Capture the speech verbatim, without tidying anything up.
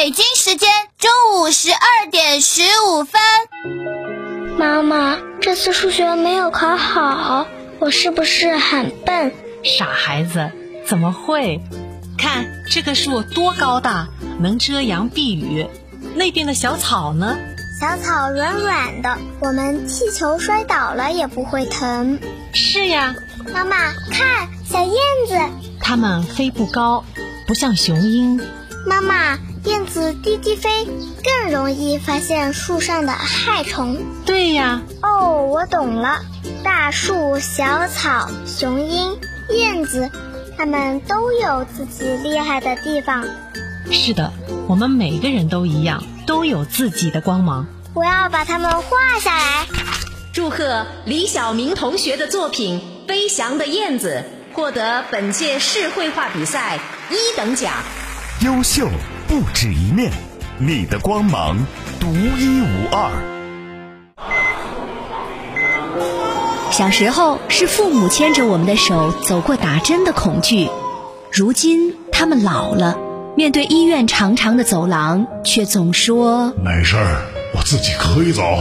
北京时间中午十二点十五分。 妈妈，这次数学没有考好，我是不是很笨？ 傻孩子，怎么会？看这个树多高大，能遮阳避雨。那边的小草呢？ 小草软软的，我们踢球摔倒了也不会疼。 是呀。 妈妈，看小燕子， 它们飞不高，不像雄鹰。 妈妈，燕子低低飞，更容易发现树上的害虫。 对呀。 哦，我懂了，大树、小草、雄鹰、燕子，它们都有自己厉害的地方。 是的，我们每个人都一样，都有自己的光芒。 我要把它们画下来。 祝贺李晓明同学的作品《飞翔的燕子》获得本届市绘画比赛一等奖。 优秀不止一面，你的光芒独一无二。 小时候是父母牵着我们的手走过打针的恐惧，如今他们老了，面对医院长长的走廊，却总说没事儿，我自己可以走。